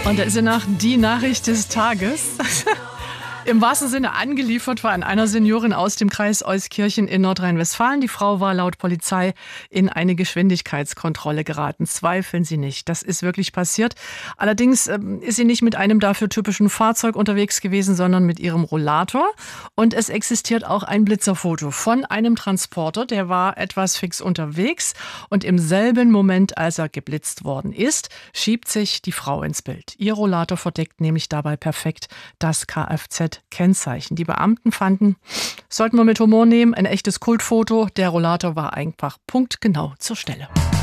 Und da ist ja noch die Nachricht des Tages. Im wahrsten Sinne angeliefert war an einer Seniorin aus dem Kreis Euskirchen in Nordrhein-Westfalen. Die Frau war laut Polizei in eine Geschwindigkeitskontrolle geraten. Zweifeln Sie nicht, das ist wirklich passiert. Allerdings ist sie nicht mit einem dafür typischen Fahrzeug unterwegs gewesen, sondern mit ihrem Rollator. Und es existiert auch ein Blitzerfoto von einem Transporter, der war etwas fix unterwegs. Und im selben Moment, als er geblitzt worden ist, schiebt sich die Frau ins Bild. Ihr Rollator verdeckt nämlich dabei perfekt das Kfz-Kennzeichen. Die Beamten fanden, sollten wir mit Humor nehmen, ein echtes Kultfoto. Der Rollator war einfach punktgenau zur Stelle.